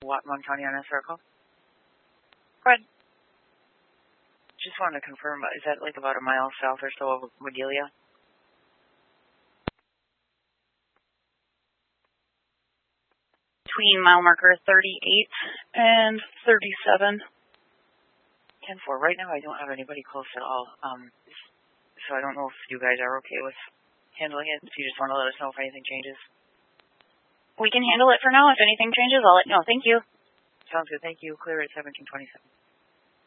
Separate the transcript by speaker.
Speaker 1: Whatmon County on a circle.
Speaker 2: Go ahead.
Speaker 1: Just wanted to confirm, is that like about a mile south or so of Wadelia?
Speaker 2: Between mile marker 38 and 37.
Speaker 1: 10-4. Right now I don't have anybody close at all. So I don't know if you guys are okay with handling it. If you just want to let us know if anything changes.
Speaker 2: We can handle it for now. If anything changes, I'll let you know. Thank you.
Speaker 1: Sounds good. Thank you. Clear at 1727.